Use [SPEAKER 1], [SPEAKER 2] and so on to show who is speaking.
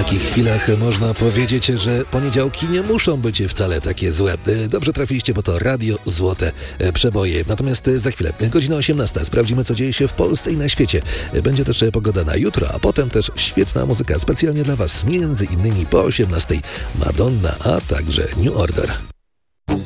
[SPEAKER 1] takich chwilach można powiedzieć, że poniedziałki nie muszą być wcale takie złe. Dobrze trafiliście, bo to Radio Złote Przeboje. Natomiast za chwilę, godzina 18, sprawdzimy, co dzieje się w Polsce i na świecie. Będzie też pogoda na jutro, a potem też świetna muzyka specjalnie dla Was, między innymi po 18 Madonna, a także New Order.